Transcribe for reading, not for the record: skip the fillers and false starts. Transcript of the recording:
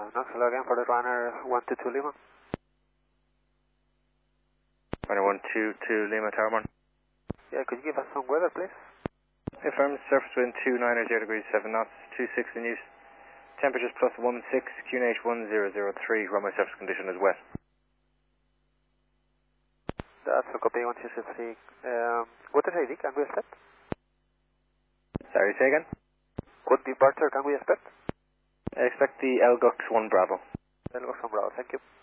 Knoxville again for the runner 122 Lima. Runner 122 Lima, Tower 1. Yeah, could you give us some weather, please? Affirm, surface wind 290 degrees 7 knots, 26 in use. Temperatures plus 16, QNH 1003, runway surface condition is wet. That's a copy 123. What AD can we expect? Sorry, say again? What departure can we expect? I expect the LGUX 1 Bravo. LGUX 1 Bravo, thank you.